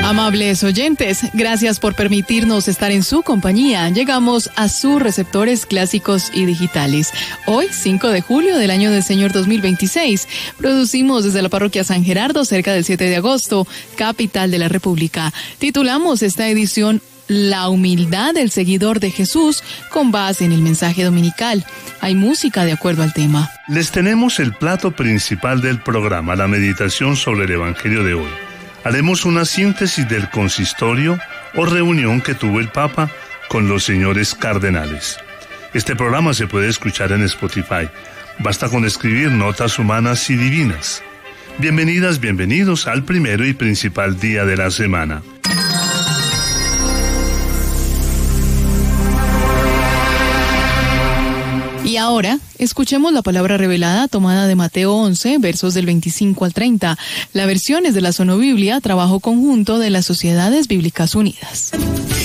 Amables oyentes, gracias por permitirnos estar en su compañía. Llegamos a sus receptores clásicos y digitales. Hoy, 5 de julio del año del Señor 2026, producimos desde la parroquia San Gerardo, cerca del 7 de agosto, capital de la República. Titulamos esta edición La humildad del seguidor de Jesús, con base en el mensaje dominical. Hay música de acuerdo al tema. Les tenemos el plato principal del programa, la meditación sobre el Evangelio de hoy. Haremos una síntesis del consistorio o reunión que tuvo el Papa con los señores cardenales. Este programa se puede escuchar en Spotify. Basta con escribir Notas Humanas y Divinas. Bienvenidas, bienvenidos al primero y principal día de la semana. Y ahora, escuchemos la palabra revelada tomada de Mateo 11, versos del 25 al 30. La versión es de la Sonobiblia, trabajo conjunto de las Sociedades Bíblicas Unidas.